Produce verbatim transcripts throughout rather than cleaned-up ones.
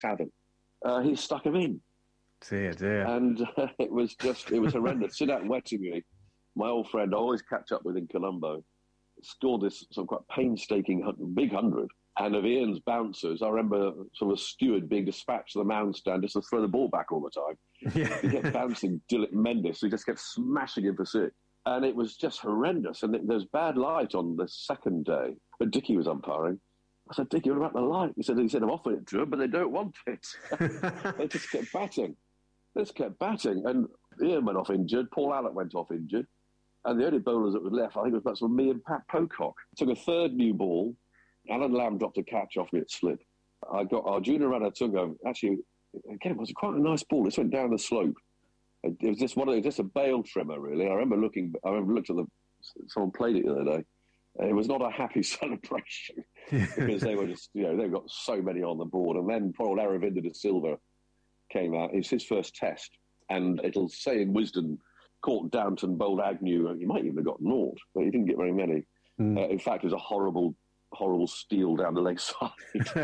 Tavern. Uh, he stuck him in. Dear, dear. And uh, it was just, it was horrendous. Sidat Wettingley, my old friend, I always catch up with in Colombo, scored this sort of quite painstaking big hundred. And of Ian's bouncers, I remember sort of a steward being dispatched to the mound stand just to throw the ball back all the time. Yeah. He kept bouncing Dilip Mendes, so he just kept smashing him for six. And it was just horrendous. And there was bad light on the second day, but Dickie was umpiring. I said, Dickie, what about the light? He said, he said, I'm offering it to him, but they don't want it. They just kept batting. They just kept batting. And Ian went off injured. Paul Allott went off injured. And the only bowlers that were left, I think it was about me and Pat Pocock. Took a third new ball. Alan Lamb dropped a catch off me at slip. I got our junior runner took a, actually, again, it was quite a nice ball. This went down the slope. It was just one of just a bail trimmer, really. I remember looking, I remember looked at the, someone played it the other day. It was not a happy celebration because they were just, you know, they've got so many on the board. And then poor old Aravinda de Silva came out. It was his first test. And it'll say in Wisden, caught Downton, bowled Agnew. He might even have got naught, but he didn't get very many. Mm. Uh, in fact, it was a horrible, horrible steal down the leg side.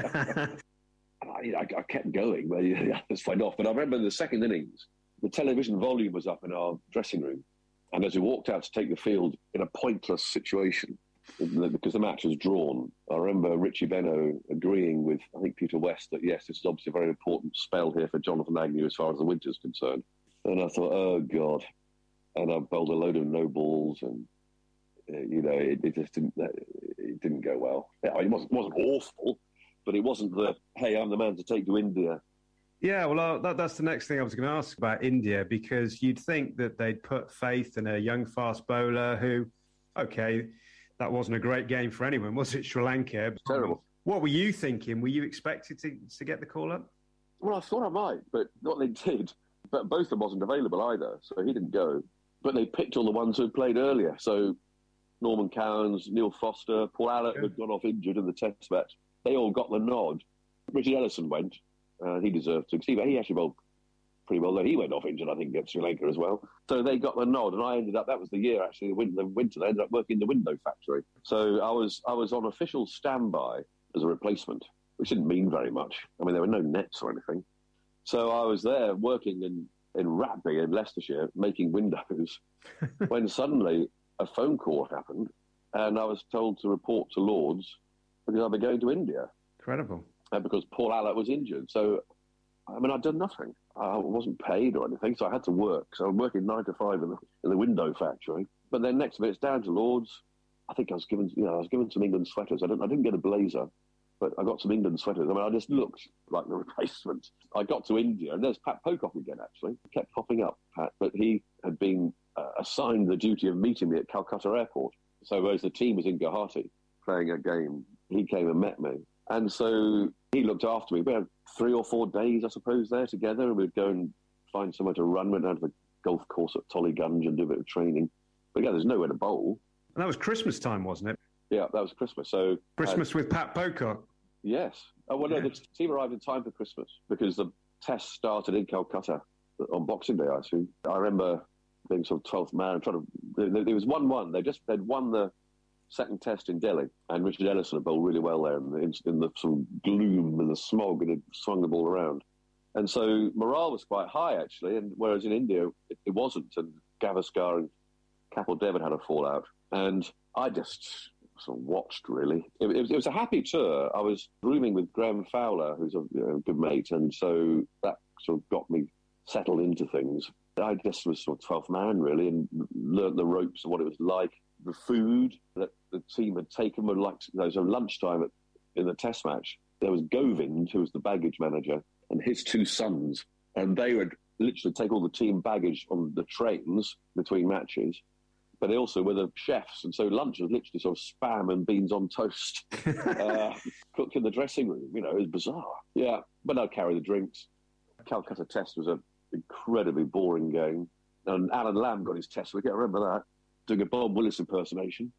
and I, you know, I, I kept going, but yeah, it's fine off. But I remember in the second innings, the television volume was up in our dressing room. And as we walked out to take the field in a pointless situation, because the match was drawn, I remember Richie Beno agreeing with, I think, Peter West that, yes, this is obviously a very important spell here for Jonathan Agnew as far as the winter's concerned. And I thought, oh, God. And I bowled a load of no balls, and, uh, you know, it, it just didn't it didn't go well. It wasn't, wasn't awful, but it wasn't the, hey, I'm the man to take to India. Yeah, well, uh, that, that's the next thing I was going to ask about India, because you'd think that they'd put faith in a young fast bowler who, okay, that wasn't a great game for anyone, was it, Sri Lanka? Terrible. What were you thinking? Were you expected to, to get the call up? Well, I thought I might, but what they did, but both of them wasn't available either, so he didn't go. But they picked all the ones who had played earlier. So Norman Cowans, Neil Foster, Paul Allott, yeah. had gone off injured in the test match. They all got the nod. Richard Ellison went. Uh, he deserved to. He actually bowled pretty well, though he went off injured, I think, against Sri Lanka as well. So they got the nod, and I ended up, that was the year, actually, the winter, the winter they ended up working in the window factory. So I was I was on official standby as a replacement, which didn't mean very much. I mean, there were no nets or anything. So I was there working in, in Ratby in Leicestershire, making windows, when suddenly a phone call happened, and I was told to report to Lords because I'd be going to India. Incredible. And because Paul Allott was injured. So, I mean, I'd done nothing. I wasn't paid or anything, so I had to work. So I'm working nine to five in the, in the window factory. But then next minute, it's down to Lords. I think I was given, you know, I was given some England sweaters. I didn't, I didn't get a blazer, but I got some England sweaters. I mean, I just looked like the replacement. I got to India, and there's Pat Pocock again, actually. He kept popping up, Pat, but he had been uh, assigned the duty of meeting me at Calcutta Airport. So whereas the team was in Guwahati playing a game, he came and met me. And so he looked after me. We had three or four days, I suppose, there together, and we'd go and find somewhere to run. Went down to the golf course at Tollygunge and do a bit of training. But yeah, there's nowhere to bowl. And that was Christmas time, wasn't it? Yeah, that was Christmas. So Christmas uh, with Pat Pocock. Yes. Oh, well, yeah. No, the team arrived in time for Christmas because the test started in Calcutta on Boxing Day, I assume. I remember being sort of twelfth man. Trying to, there was one one. They just they'd won the second test in Delhi, and Richard Ellison had bowled really well there in the, in the sort of gloom and the smog, and he'd swung the ball around. And so morale was quite high, actually, and whereas in India it, it wasn't, and Gavaskar and Kapil Dev had a fallout. And I just sort of watched, really. It, it, was, it was a happy tour. I was rooming with Graham Fowler, who's a you know, good mate, and so that sort of got me settled into things. I just was sort of twelfth man, really, and learnt the ropes of what it was like. The food that the team had taken were like, there was a lunchtime at, in the test match. There was Govind, who was the baggage manager, and his two sons, and they would literally take all the team baggage on the trains between matches, but they also were the chefs, and so lunch was literally sort of spam and beans on toast, uh, cooked in the dressing room. You know, it was bizarre. Yeah, but I'd carry the drinks. Calcutta Test was an incredibly boring game, and Alan Lamb got his test wicket, I remember that. Doing a Bob Willis impersonation.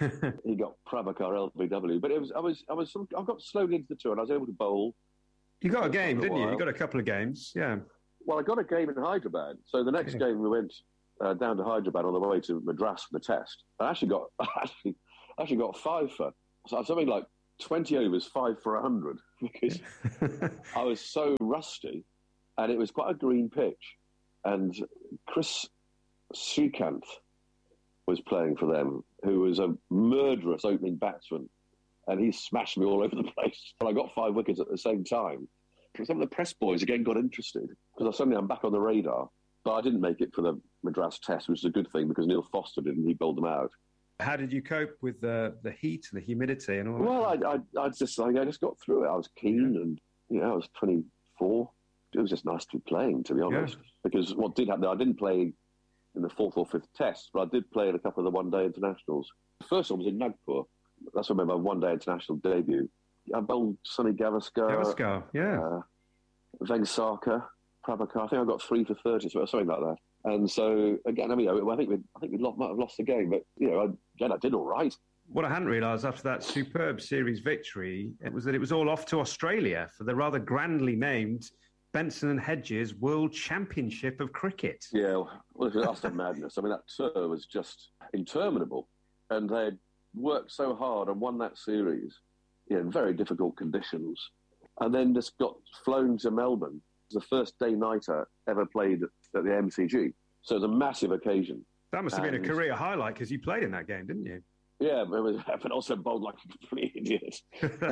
He got Prabhakar L B W. But it was, I was, I was, I got slowly into the tour, and I was able to bowl. You got a game, didn't you? You got a couple of games, yeah. Well, I got a game in Hyderabad. So the next okay. game we went uh, down to Hyderabad on the way to Madras for the test. I actually got, I actually, actually got five for something like twenty overs, five for a hundred. because I was so rusty, and it was quite a green pitch. And Chris Srikanth was playing for them, who was a murderous opening batsman, and he smashed me all over the place. And I got five wickets at the same time. Some of the press boys again got interested because suddenly I'm back on the radar. But I didn't make it for the Madras Test, which is a good thing because Neil Foster did and he bowled them out. How did you cope with the the heat and the humidity and all that? Well, I, I, I just like, I just got through it. I was keen, yeah. and you know, I was twenty-four. It was just nice to be playing, to be honest. Yeah. Because what did happen, I didn't play in the fourth or fifth Test, but I did play in a couple of the one-day internationals. The first one was in Nagpur. That's when I made my one-day international debut. I bowled Sunny Gavaskar. Gavaskar, yeah. Uh, Vengsarkar, Prabhakar. I think I got three for thirty, something like that. And so, again, I mean, I think we, I think we lost, might have lost the game, but, you know, again, I did all right. What I hadn't realised after that superb series victory it was that it was all off to Australia for the rather grandly named Benson and Hedges World Championship of Cricket. Yeah, well, that's the madness. I mean, that tour was just interminable. And they worked so hard and won that series you know, in very difficult conditions. And then just got flown to Melbourne. It was the first day-nighter ever played at the M C G. So it was a massive occasion. That must have and, been a career highlight because you played in that game, didn't you? Yeah, but also bowled like a complete idiot.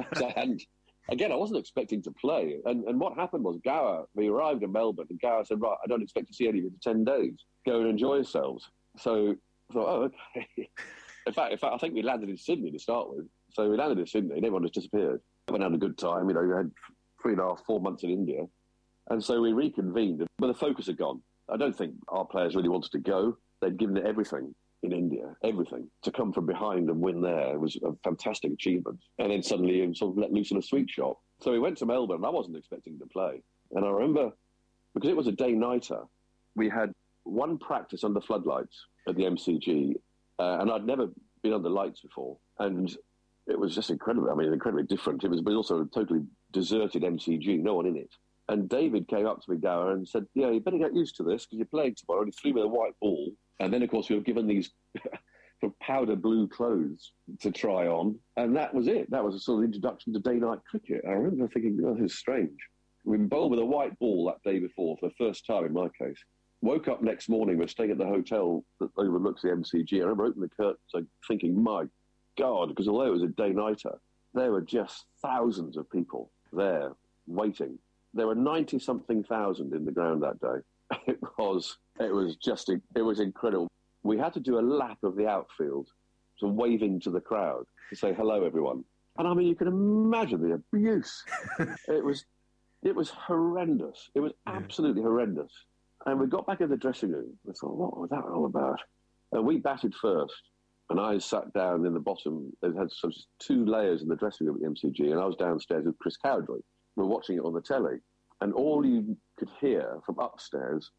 And again, I wasn't expecting to play. And, and what happened was Gower, we arrived in Melbourne, and Gower said, right, I don't expect to see any of you for ten days. Go and enjoy yourselves. So I thought, oh, okay. in, fact, in fact, I think we landed in Sydney to start with. So we landed in Sydney, and everyone just disappeared. I went and had a good time. You know, we had three and a half, four months in India. And so we reconvened, but the focus had gone. I don't think our players really wanted to go. They'd given it everything in India, everything. To come from behind and win there was a fantastic achievement. And then suddenly it sort of let loose in a sweet shop. So we went to Melbourne, and I wasn't expecting to play. And I remember, because it was a day-nighter, we had one practice under floodlights at the M C G, uh, and I'd never been under lights before. And it was just incredible. I mean, incredibly different. It was, but also a totally deserted M C G, no one in it. And David came up to me, Gower, and said, yeah, you better get used to this because you're playing tomorrow. And he threw me a white ball. And then, of course, we were given these sort of powder blue clothes to try on. And that was it. That was a sort of introduction to day-night cricket. I remember thinking, oh, this is strange. We bowled with a white ball that day before for the first time in my case. Woke up next morning, we were staying at the hotel that overlooks the M C G. I remember opening the curtains and thinking, my God, because although it was a day-nighter, there were just thousands of people there waiting. There were ninety-something thousand in the ground that day. It was, it was just, it was incredible. We had to do a lap of the outfield, so waving to the crowd to say hello, everyone. And I mean, you can imagine the abuse. it was, it was horrendous. It was absolutely yeah. horrendous. And we got back in the dressing room. We thought, what was that all about? And we batted first. And I sat down in the bottom. They had some two layers in the dressing room at the M C G, and I was downstairs with Chris Cowdrey. We were watching it on the telly, and all you could hear from upstairs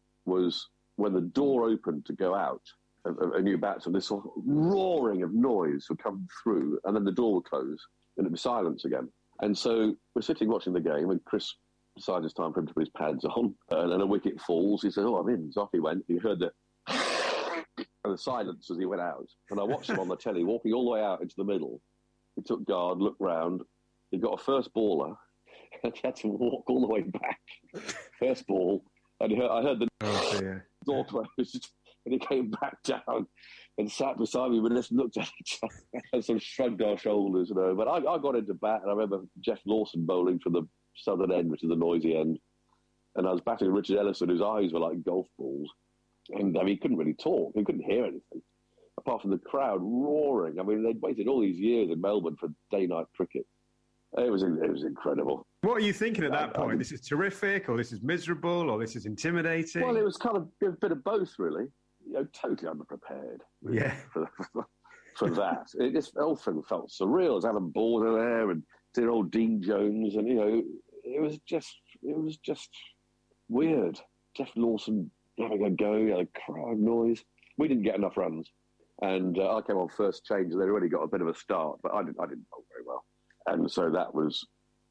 was when the door opened to go out, a, a new batsman, this sort of roaring of noise would come through, and then the door would close, and it'd be silence again. And so we're sitting watching the game, and Chris decides it's time for him to put his pads on, and then a wicket falls. He says, oh, I'm in. So off he went. He heard the, and the silence as he went out. And I watched him on the telly walking all the way out into the middle. He took guard, looked round. He got a first baller, and he had to walk all the way back. First ball. And he heard, I heard the oh, dear. door closed, and he came back down and sat beside me. We just looked at each other and sort of shrugged our shoulders, you know. But I, I got into bat, and I remember Jeff Lawson bowling from the southern end, which is the noisy end. And I was batting Richard Ellison, whose eyes were like golf balls. And I mean, he couldn't really talk. He couldn't hear anything, apart from the crowd roaring. I mean, they'd waited all these years in Melbourne for day-night cricket. It was it was incredible. What are you thinking at that I, point? I, this is terrific, or this is miserable, or this is intimidating? Well, it was kind of a bit of both, really. You know, totally underprepared. Really, yeah. For, for, for that, it just all felt surreal. As Alan Border there, and dear old Dean Jones, and you know, it was just it was just weird. Jeff Lawson having a go, you know, crowd noise. We didn't get enough runs, and uh, I came on first change, and they'd already got a bit of a start, but I didn't I didn't bowl very well. And so that was,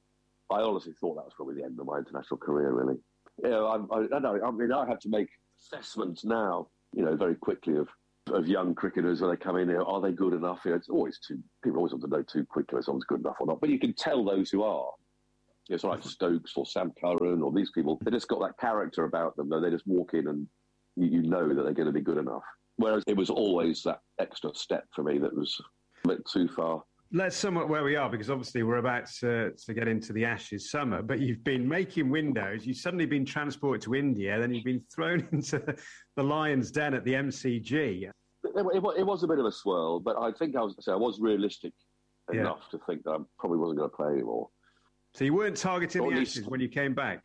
I honestly thought that was probably the end of my international career, really. You know, I, I, I know, I mean, I have to make assessments now, you know, very quickly of, of young cricketers when they come in, you know, are they good enough? You know, it's always too, people always want to know too quickly if someone's good enough or not. But you can tell those who are. It's like Stokes or Sam Curran or these people. They just got that character about them, though. They just walk in and you, you know that they're going to be good enough. Whereas it was always that extra step for me that was a bit too far. Let's sum up where we are, because obviously we're about to, to get into the Ashes summer, but you've been making windows, you've suddenly been transported to India, then you've been thrown into the Lion's Den at the M C G. It, it, it was a bit of a swirl, but I think I was, I was realistic yeah. enough to think that I probably wasn't going to play anymore. So you weren't targeting the least, Ashes when you came back?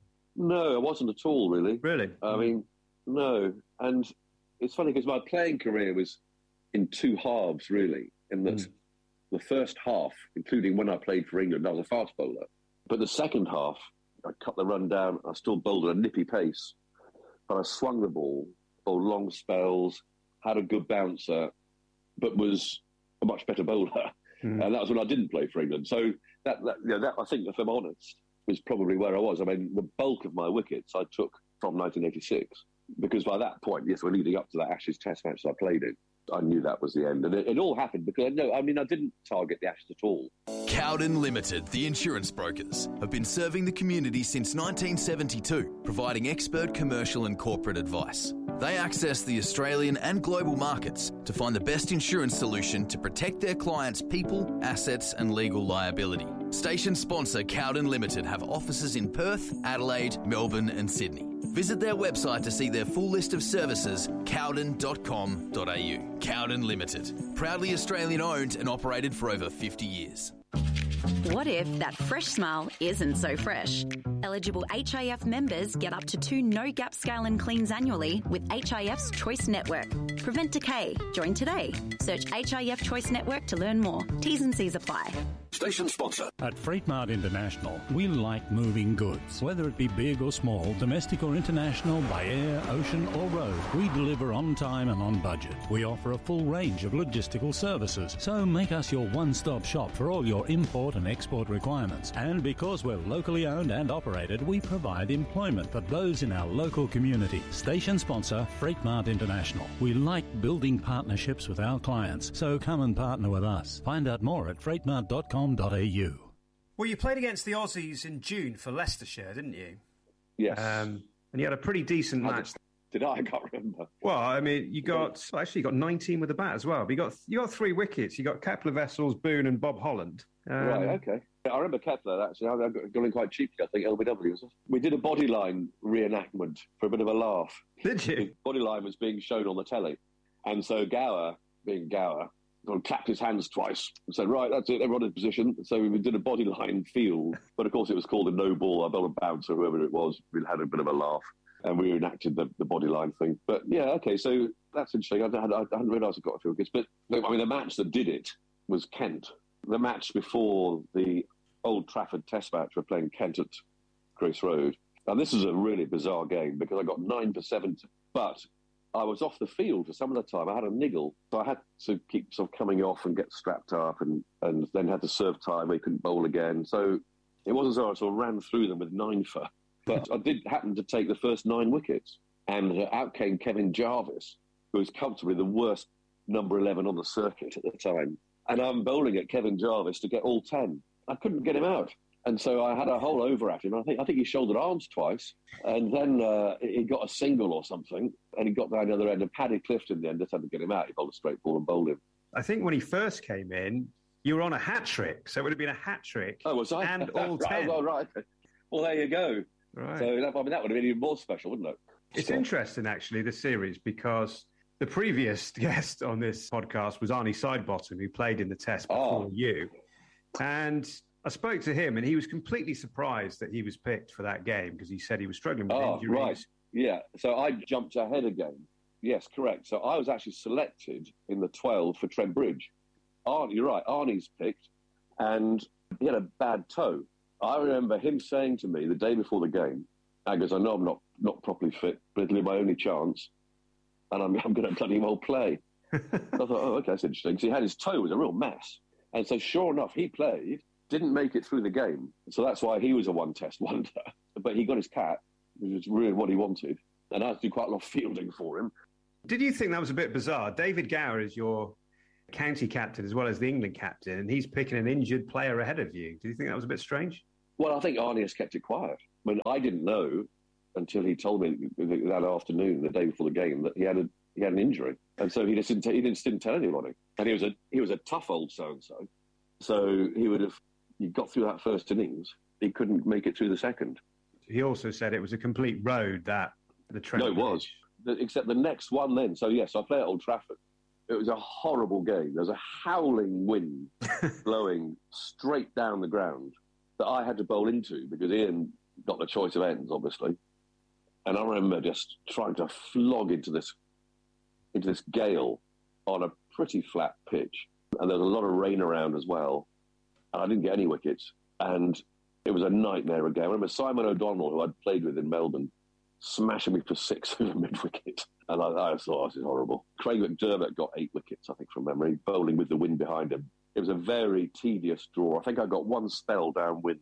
No, I wasn't at all, really. Really? I mean, no. And it's funny because my playing career was in two halves, really, in that mm. the first half, including when I played for England, I was a fast bowler. But the second half, I cut the run down. I still bowled at a nippy pace. But I swung the ball, bowled long spells, had a good bouncer, but was a much better bowler. Mm. And that was when I didn't play for England. So that, that, you know, that I think, if I'm honest, is probably where I was. I mean, the bulk of my wickets I took from nineteen eighty-six. Because by that point, yes, we're leading up to that Ashes Test match that I played in. I knew that was the end. And it, it all happened because, no, I mean, I didn't target the Ashes at all. Cowden Limited, the insurance brokers, have been serving the community since nineteen seventy-two, providing expert commercial and corporate advice. They access the Australian and global markets to find the best insurance solution to protect their clients' people, assets and legal liability. Station sponsor Cowden Limited have offices in Perth, Adelaide, Melbourne and Sydney. Visit their website to see their full list of services, cowden dot com dot a u. Cowden Limited, proudly Australian owned and operated for over fifty years. What if that fresh smile isn't so fresh? Eligible H I F members get up to two no-gap scale and cleans annually with H I F's Choice Network. Prevent decay. Join today. Search H I F Choice Network to learn more. T's and C's apply. Station sponsor. At Freightmart International, we like moving goods. Whether it be big or small, domestic or international, by air, ocean or road, we deliver on time and on budget. We offer a full range of logistical services, so make us your one-stop shop for all your import and export requirements. And because we're locally owned and operated, we provide employment for those in our local community. Station sponsor, Freightmart International. We like building partnerships with our clients, so come and partner with us. Find out more at freightmart dot com dot a u. Well, you played against the Aussies in June for Leicestershire, didn't you? Yes. Um, and you had a pretty decent How match. Did, did I? I can't remember. Well, I mean, you got well, actually you got nineteen with the bat as well. But you got you got three wickets. You got Kepler, Vessels, Boone, and Bob Holland. Um, right. Okay. I remember Kepler. Actually, I got, got in quite cheaply. I think L B W. We did a bodyline reenactment for a bit of a laugh. Did you? The bodyline was being shown on the telly, and so Gower, being Gower, clapped his hands twice and said, right, that's it, everyone in position. So we did a bodyline field, but of course it was called a no ball, a ball and bounce, or whoever it was. We had a bit of a laugh and we reenacted the, the bodyline thing. But yeah, okay, so that's interesting. I, I, I hadn't realised I got a few wickets. But I mean, the match that did it was Kent. The match before the Old Trafford Test match, we're playing Kent at Grace Road. And this is a really bizarre game because I got nine for seven, but I was off the field for some of the time. I had a niggle, so I had to keep sort of coming off and get strapped up, and, and then had to serve time. We couldn't bowl again, so it wasn't as though I sort of ran through them with nine for. But I did happen to take the first nine wickets, and uh, out came Kevin Jarvis, who was comfortably the worst number eleven on the circuit at the time. And I'm bowling at Kevin Jarvis to get all ten. I couldn't get him out. And so I had a whole over at him. I think I think he shouldered arms twice, and then uh, he got a single or something, and he got down the other end. And Paddy Clift in the end just had to get him out. He bowled a straight ball and bowled him. I think when he first came in, you were on a hat trick, so it would have been a hat trick. Oh, was I? And all right, ten. Well, right. Well, there you go. Right. So that, I mean, that would have been even more special, wouldn't it? It's so. interesting, actually, the series, because the previous guest on this podcast was Arnie Sidebottom, who played in the Test before oh. you, and I spoke to him, and he was completely surprised that he was picked for that game because he said he was struggling with oh, injuries. Right. Yeah. So I jumped ahead again. Yes, correct. So I was actually selected in the twelve for Trent Bridge. Arnie, you're right. Arnie's picked, and he had a bad toe. I remember him saying to me the day before the game, "I goes, I know I'm not not properly fit, but it'll be my only chance, and I'm I'm going to bloody well play." I thought, oh, okay, that's interesting. Because he had his toe was a real mess, and so sure enough, he played. Didn't make it through the game. So that's why he was a one-test wonder. But he got his cap, which was really what he wanted. And I had to do quite a lot of fielding for him. Did you think that was a bit bizarre? David Gower is your county captain as well as the England captain, and he's picking an injured player ahead of you. Do you think that was a bit strange? Well, I think Arnie has kept it quiet. I mean, I didn't know until he told me that afternoon, the day before the game, that he had a, he had an injury, and so he just didn't he just didn't tell anybody. And he was a he was a tough old so and so, so he would have he got through that first innings. He couldn't make it through the second. He also said it was a complete road, that the Trent No, it was. The, except the next one then. So yes, I play at Old Trafford. It was a horrible game. There was a howling wind blowing straight down the ground that I had to bowl into because Ian got the choice of ends, obviously. And I remember just trying to flog into this into this gale on a pretty flat pitch. And there was a lot of rain around as well. And I didn't get any wickets. And it was a nightmare again. I remember Simon O'Donnell, who I'd played with in Melbourne, smashing me for six over mid-wicket. And I, I thought, oh, this is horrible. Craig McDermott got eight wickets, I think, from memory, bowling with the wind behind him. It was a very tedious draw. I think I got one spell downwind.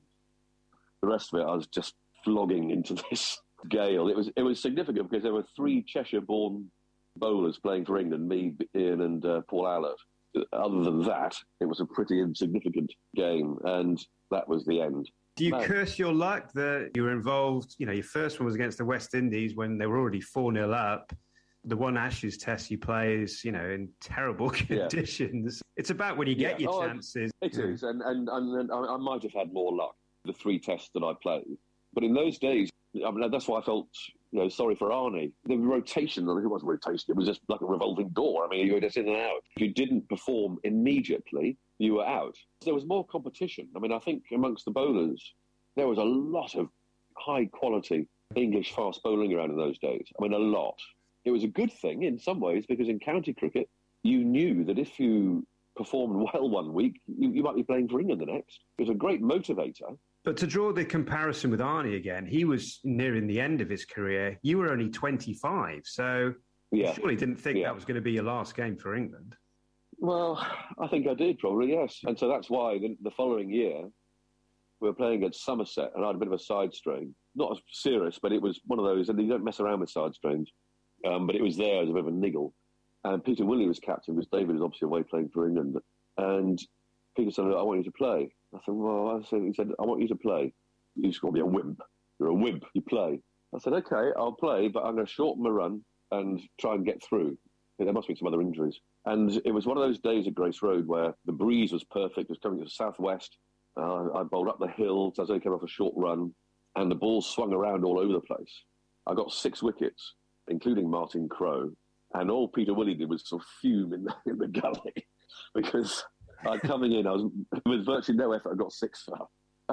The rest of it, I was just flogging into this gale. It was it was significant because there were three Cheshire-born bowlers playing for England, me, Ian and uh, Paul Allott. Other than that, it was a pretty insignificant game, and that was the end. Do you No. curse your luck that you were involved? You know, your first one was against the West Indies when they were already four nil up. The one Ashes test you play is, you know, in terrible conditions. Yeah. It's about when you get yeah. your oh, chances. It is, and, and, and, and I might have had more luck, the three tests that I played. But in those days, I mean, that's why I felt, you know, sorry for Arnie. The rotation, I mean, it wasn't rotation, it was just like a revolving door. I mean, you were just in and out. If you didn't perform immediately, you were out. There was more competition. I mean, I think amongst the bowlers, there was a lot of high-quality English fast bowling around in those days. I mean, a lot. It was a good thing in some ways because in county cricket, you knew that if you performed well one week, you, you might be playing for England the next. It was a great motivator. But to draw the comparison with Arnie again, he was nearing the end of his career. You were only twenty-five, so yeah. you surely didn't think yeah. that was going to be your last game for England. Well, I think I did, probably, yes. And so that's why the, the following year, we were playing against Somerset, and I had a bit of a side strain. Not as serious, but it was one of those, and you don't mess around with side strains. Um, but it was there as a bit of a niggle. And Peter Willey was captain, because David was obviously away playing for England. And Peter said, I want you to play. I said, well, I said, he said, I want you to play. You just got to be a wimp. You're a wimp. You play. I said, OK, I'll play, but I'm going to shorten my run and try and get through. There must be some other injuries. And it was one of those days at Grace Road where the breeze was perfect. It was coming to the southwest. Uh, I bowled up the hill. So I only came off a short run. And the ball swung around all over the place. I got six wickets, including Martin Crowe. And all Peter Willey did was sort of fume in the, in the gully because I coming in, I was with virtually no effort, I got six foul.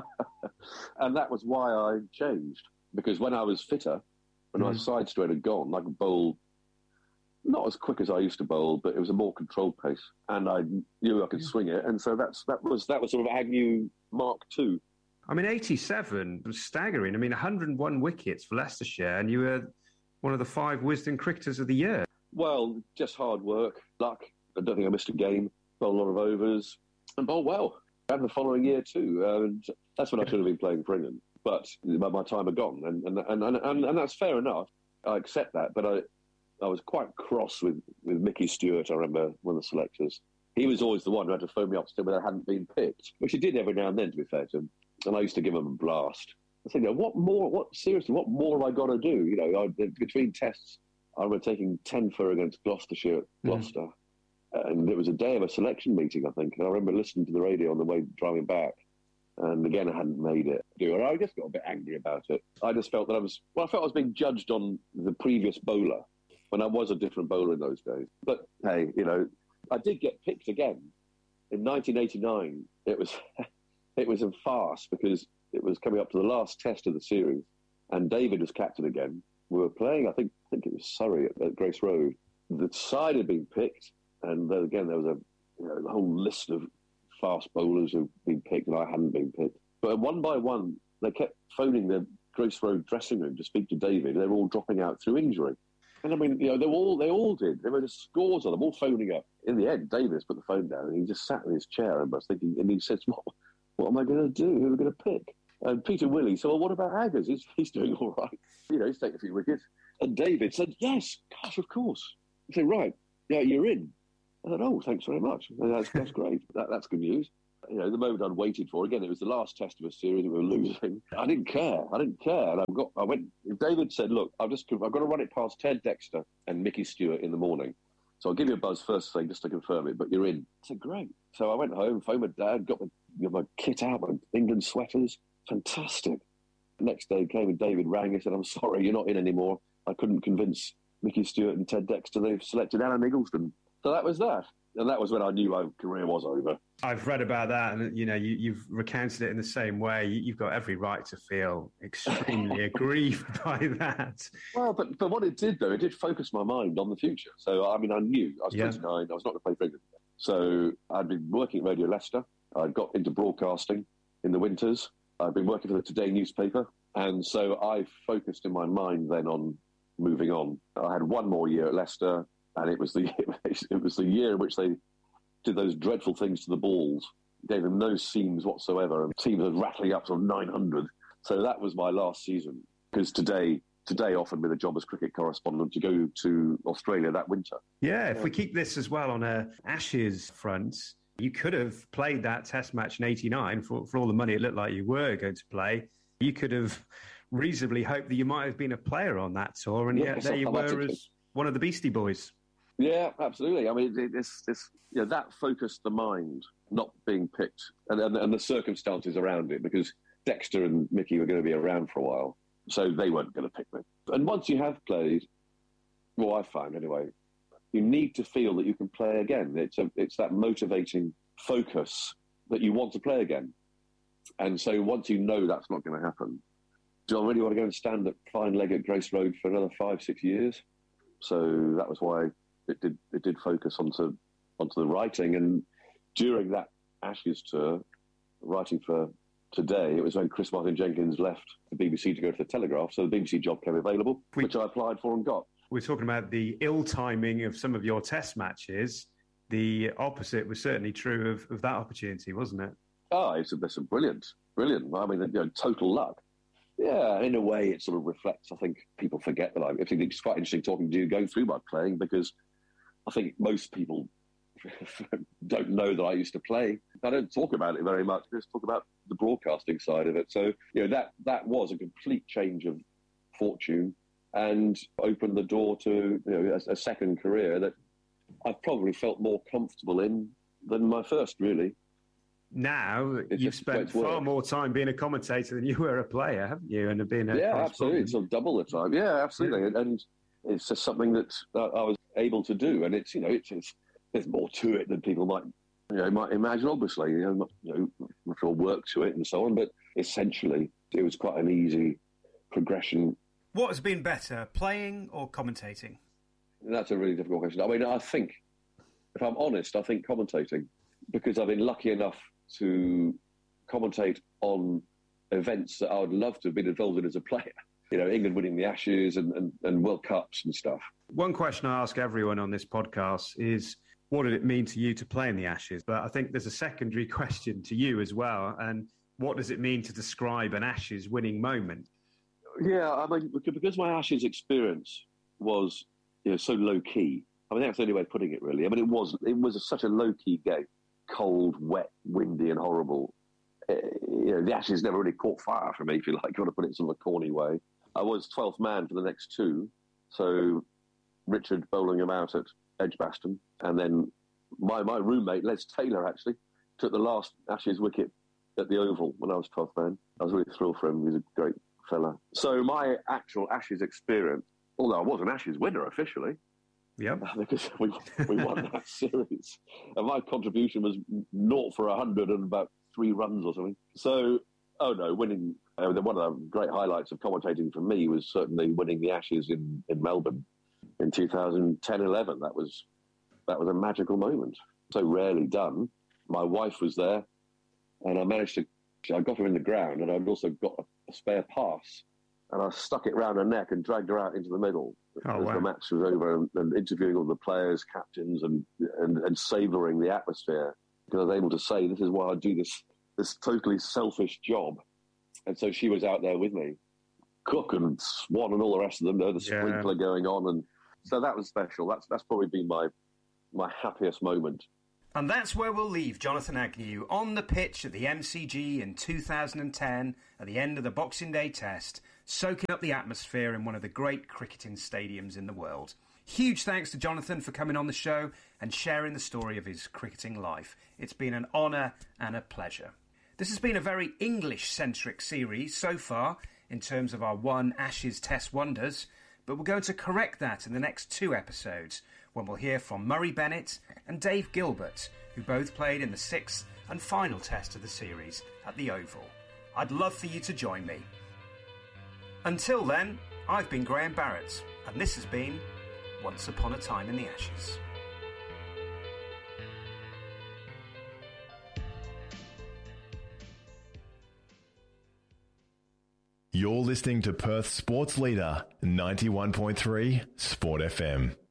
And that was why I changed. Because when I was fitter, when mm. my side straight had gone, I could bowl not as quick as I used to bowl, but it was a more controlled pace. And I knew I could yeah. swing it. And so that's that was that was sort of Agnew Mark two. I mean, eighty-seven was staggering. I mean, one hundred and one wickets for Leicestershire, and you were one of the five Wisden cricketers of the year. Well, just hard work, luck. I don't think I missed a game. Bowled a lot of overs and bowled well. And the following year too. And that's when I should have been playing for England. But my time had gone, and and, and, and, and that's fair enough. I accept that. But I I was quite cross with, with Mickey Stewart, I remember, one of the selectors. He was always the one who had to phone me up to when I hadn't been picked, which he did every now and then, to be fair to him. And I used to give him a blast. I think, what more, what, seriously, what more have I got to do? You know, I, between tests, I remember taking ten for against Gloucestershire at Gloucester. Mm. And it was a day of a selection meeting, I think. And I remember listening to the radio on the way driving back. And again, I hadn't made it. And I just got a bit angry about it. I just felt that I was, well, I felt I was being judged on the previous bowler when I was a different bowler in those days. But hey, you know, I did get picked again. In nineteen eighty-nine, it was it was a farce because it was coming up to the last test of the series. And David was captain again. We were playing, I think I think it was Surrey at, at Grace Road. The side had been picked. And then again, there was a, you know, a whole list of fast bowlers who'd been picked and I hadn't been picked. But one by one, they kept phoning the Grace Road dressing room to speak to David. They were all dropping out through injury. And I mean, you know, they all they all did. There were just scores of them all phoning up. In the end, Davis put the phone down and he just sat in his chair and I was thinking, and he says, what, what am I going to do? Who am I going to pick? And Peter Willey said, well, what about Aggers? He's, he's doing all right. You know, he's taken a few wickets. And David said, yes, gosh, of course. He said, right, yeah, you're in. I said, oh, thanks very much. That's, that's great. That, that's good news. You know, the moment I'd waited for. Again, it was the last test of a series that we were losing. I didn't care. I didn't care. And I got. I went. David said, "Look, I've just. I've got to run it past Ted Dexter and Mickey Stewart in the morning. So I'll give you a buzz first thing just to confirm it. But you're in." I said, "Great." So I went home, phoned my dad, got my, got my kit out, my England sweaters. Fantastic. The next day came and David rang and said, "I'm sorry, you're not in anymore. I couldn't convince Mickey Stewart and Ted Dexter. They've selected Alan Eggleston." So that was that. And that was when I knew my career was over. I've read about that, and you know, you, you've recounted it in the same way. You, you've got every right to feel extremely aggrieved by that. Well, but, but what it did, though, it did focus my mind on the future. So, I mean, I knew I was yeah. twenty-nine, I was not going to play for England. So I'd been working at Radio Leicester. I'd got into broadcasting in the winters. I'd been working for the Today newspaper. And so I focused in my mind then on moving on. I had one more year at Leicester. And it was the it was the year in which they did those dreadful things to the balls, gave them no seams whatsoever, and teams were rattling up to nine hundred. So that was my last season. Because today, today offered me the job as cricket correspondent to go to Australia that winter. Yeah, if we keep this as well on a Ashes front, you could have played that Test match in eighty-nine for for all the money it looked like you were going to play. You could have reasonably hoped that you might have been a player on that tour, and yeah, yet there you were as one of the Beastie Boys. Yeah, absolutely. I mean, it's, it's, you know, that focused the mind, not being picked, and, and, and the circumstances around it, because Dexter and Mickey were going to be around for a while, so they weren't going to pick me. And once you have played, well, I found anyway, you need to feel that you can play again. It's a, it's that motivating focus that you want to play again. And so once you know that's not going to happen, do I really want to go and stand at fine leg at Grace Road for another five, six years? So that was why it did it did focus onto onto the writing. And during that Ashes tour, writing for Today, it was when Chris Martin Jenkins left the B B C to go to the Telegraph, so the B B C job came available, we, which I applied for and got. We're talking about the ill-timing of some of your Test matches. The opposite was certainly true of, of that opportunity, wasn't it? Oh, it's, it's brilliant, brilliant. I mean, you know, total luck. Yeah, in a way, it sort of reflects. I think people forget that I, I think it's quite interesting talking to you, going through my playing, because I think most people don't know that I used to play. I don't talk about it very much. I just talk about the broadcasting side of it. So, you know, that that was a complete change of fortune and opened the door to, you know, a, a second career that I've probably felt more comfortable in than my first, really. Now, it's you've spent far more time being a commentator than you were a player, haven't you? And being a yeah, absolutely. It's sort of double the time. Yeah, absolutely. Yeah. And it's just something that uh, I was able to do. And it's, you know, it's, it's there's more to it than people might, you know, might imagine, obviously. You know, you know, much more work to it and so on. But essentially, it was quite an easy progression. What has been better, playing or commentating? That's a really difficult question. I mean, I think, if I'm honest, I think commentating, because I've been lucky enough to commentate on events that I would love to have been involved in as a player. You know, England winning the Ashes and, and, and World Cups and stuff. One question I ask everyone on this podcast is, what did it mean to you to play in the Ashes? But I think there's a secondary question to you as well. And what does it mean to describe an Ashes winning moment? Yeah, I mean, because my Ashes experience was, you know, so low-key. I mean, that's the only way of putting it, really. I mean, it was, it was a, such a low-key game. Cold, wet, windy and horrible. Uh, you know, the Ashes never really caught fire for me, if you like, you want to put it in sort of a corny way. I was twelfth man for the next two, so Richard bowling him out at Edgbaston, and then my, my roommate, Les Taylor, actually, took the last Ashes wicket at the Oval when I was twelfth man. I was really thrilled for him. He was a great fella. So my actual Ashes experience, although I was an Ashes winner officially, yeah, because we we won that series, and my contribution was naught for a hundred and about three runs or something. So, oh no, winning. Uh, one of the great highlights of commentating for me was certainly winning the Ashes in, in Melbourne in two thousand ten eleven. That was that was a magical moment. So rarely done. My wife was there, and I managed to. I got her in the ground, and I'd also got a, a spare pass, and I stuck it round her neck and dragged her out into the middle. Oh, as wow. the match was over, and, and interviewing all the players, captains, and and, and savouring the atmosphere, because I was able to say, this is why I do this this totally selfish job. And so she was out there with me, Cook and Swan and all the rest of them, you know, the Yeah. sprinkler going on, and so that was special. That's that's probably been my my happiest moment. And that's where we'll leave Jonathan Agnew, on the pitch at the M C G in two thousand ten, at the end of the Boxing Day Test, soaking up the atmosphere in one of the great cricketing stadiums in the world. Huge thanks to Jonathan for coming on the show and sharing the story of his cricketing life. It's been an honour and a pleasure. This has been a very English-centric series so far in terms of our One Ashes Test Wonders, but we're going to correct that in the next two episodes, when we'll hear from Murray Bennett and Dave Gilbert, who both played in the sixth and final test of the series at the Oval. I'd love for you to join me. Until then, I've been Graham Barrett, and this has been Once Upon a Time in the Ashes. You're listening to Perth's sports leader, ninety-one point three Sport F M.